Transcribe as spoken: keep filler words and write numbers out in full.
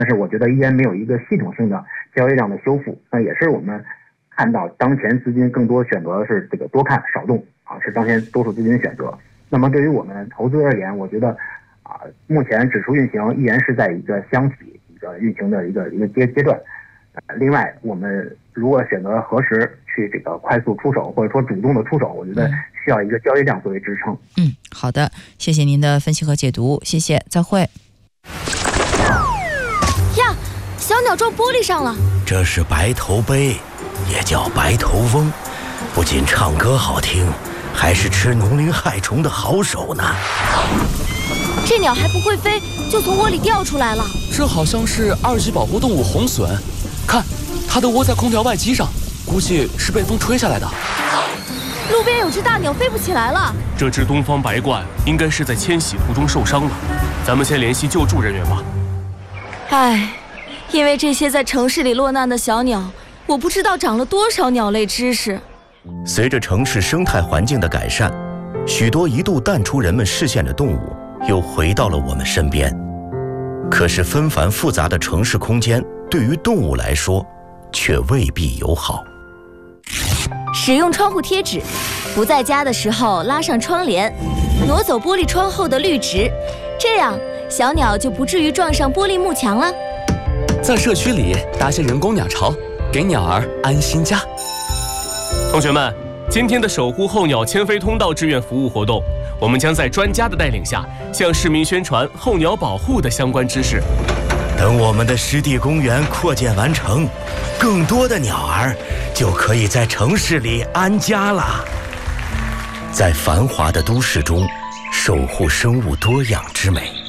但是我觉得依然没有一个系统性的交易量的修复。那也是我们看到当前资金更多选择的是这个多看少动啊，是当前多数资金选择。那么对于我们投资而言，我觉得啊，目前指数运行依然是在一个箱体一个运行的一个一个阶阶段。呃，另外我们如果选择何时去这个快速出手，或者说主动的出手，我觉得需要一个交易量作为支撑。 嗯，好的，谢谢您的分析和解读，谢谢，再会。 呀，小鸟撞玻璃上了。 这是白头鹎，也叫白头翁，不仅唱歌好听，还是吃农林害虫的好手呢。 这鸟还不会飞，就从窝里掉出来了。 这好像是二级保护动物红隼，看，它的窝在空调外机上，估计是被风吹下来的。 路边有只大鸟飞不起来了。 这只东方白鹳应该是在迁徙途中受伤了，咱们先联系救助人员吧。 唉，因为这些在城市里落难的小鸟，我不知道长了多少鸟类知识。 随着城市生态环境的改善，许多一度淡出人们视线的动物又回到了我们身边。可是纷繁复杂的城市空间对于动物来说却未必友好。 使用窗户贴纸，不在家的时候拉上窗帘，挪走玻璃窗后的绿植，这样小鸟就不至于撞上玻璃幕墙了。 在社区里搭些人工鸟巢，给鸟儿安心家。 同学们，今天的守护候鸟迁飞通道志愿服务活动，我们将在专家的带领下，向市民宣传候鸟保护的相关知识。 等我们的湿地公园扩建完成，更多的鸟儿就可以在城市里安家了。在繁华的都市中，守护生物多样之美。